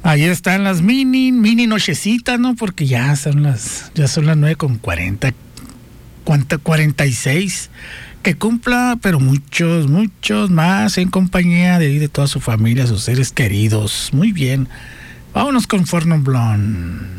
Ahí están las mini nochecitas, ¿no? Porque ya son las 9:40, 46. Que cumpla, pero muchos más en compañía de toda su familia, sus seres queridos. Muy bien. Vámonos con Forno Blonde.